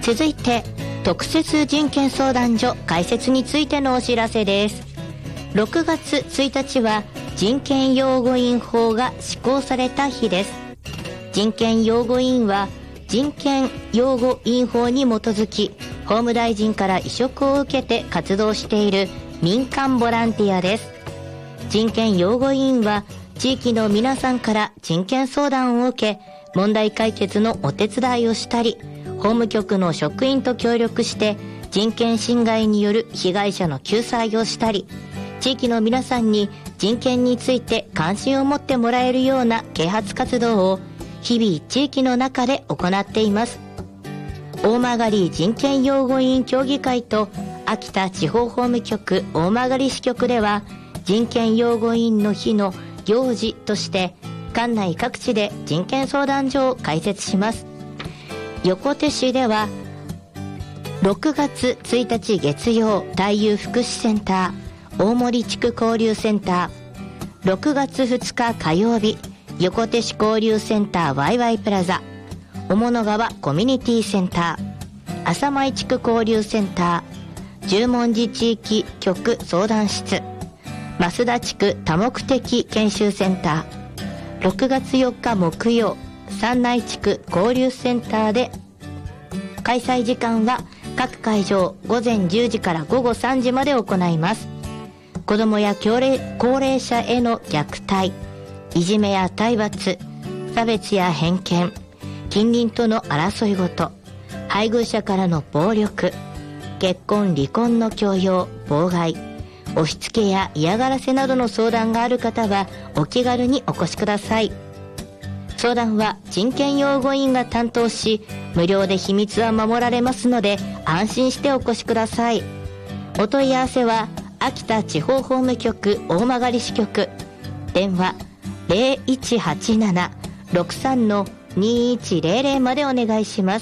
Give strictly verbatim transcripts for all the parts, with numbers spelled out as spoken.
続いて特設人権相談所開設についてのお知らせです。ろくがつついたちは人権擁護員法が施行された日です。人権擁護員は人権擁護員法に基づき法務大臣から委嘱を受けて活動している民間ボランティアです。人権擁護員は地域の皆さんから人権相談を受け、問題解決のお手伝いをしたり、法務局の職員と協力して人権侵害による被害者の救済をしたり、地域の皆さんに人権について関心を持ってもらえるような啓発活動を日々地域の中で行っています。大曲人権擁護員協議会と秋田地方法務局大曲支局では、人権擁護員の日の行事として管内各地で人権相談所を開設します。横手市ではろくがつついたち月曜大友福祉センター、大森地区交流センター、ろくがつふつか火曜日横手市交流センターワイワイプラザ、雄物川コミュニティセンター、浅米地区交流センター、十文字地域局相談室、増田地区多目的研修センター、ろくがつよっか木曜山内地区交流センターで、開催時間は各会場ごぜんじゅうじからごごさんじまで行います。子どもや高齢、高齢者への虐待、いじめや体罰、差別や偏見、近隣との争いごと、配偶者からの暴力、結婚離婚の強要、妨害、押し付けや嫌がらせなどの相談がある方はお気軽にお越しください。相談は人権擁護員が担当し、無料で秘密は守られますので安心してお越しください。お問い合わせは秋田地方法務局大曲支局、電話 ゼロいちはちなな ろくさん にいちゼロゼロ までお願いします。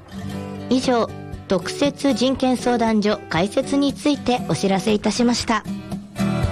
以上、特設人権相談所開設についてお知らせいたしました。